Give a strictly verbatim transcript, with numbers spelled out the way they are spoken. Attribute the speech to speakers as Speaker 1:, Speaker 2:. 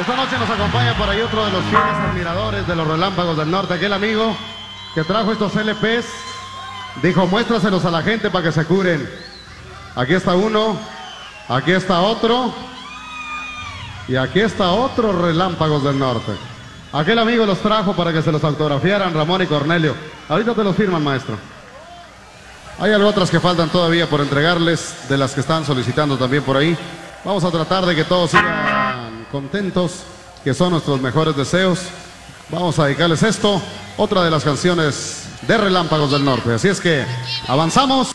Speaker 1: Esta noche nos acompaña por ahí otro de los fieles admiradores de los Relámpagos del Norte, aquel amigo que trajo estos L Pes. Dijo, muéstraselos a la gente para que se curen. Aquí está uno, aquí está otro, y aquí está otro Relámpagos del Norte. Aquel amigo los trajo para que se los autografiaran, Ramón y Cornelio. Ahorita te los firman, maestro. Hay algo otras que faltan todavía por entregarles, de las que están solicitando también por ahí. Vamos a tratar de que todos sigan contentos, que son nuestros mejores deseos. Vamos a dedicarles esto, otra de las canciones de Relámpagos del Norte. Así es que avanzamos